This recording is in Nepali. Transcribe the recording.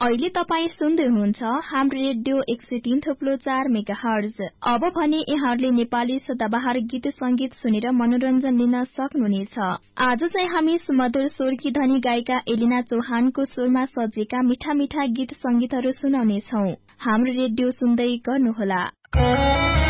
अहिले तपाई सुन्दै हुनुहुन्छ हाम्रो रेडियो 103.4 मेगाहर्ज। अब भने यहाँहरूले नेपाली सदाबहार गीत संगीत सुनेर मनोरञ्जन लिन सक्नुहुनेछ। आज चाहिँ हामी सुमधुर स्वरकी धनी गायिका एलिना चौहानको स्वरमा सजिएका मिठा मिठा गीत संगीतहरू सुनाउनेछौ। हाम्रो रेडियो सुन्दै गर्नुहोला।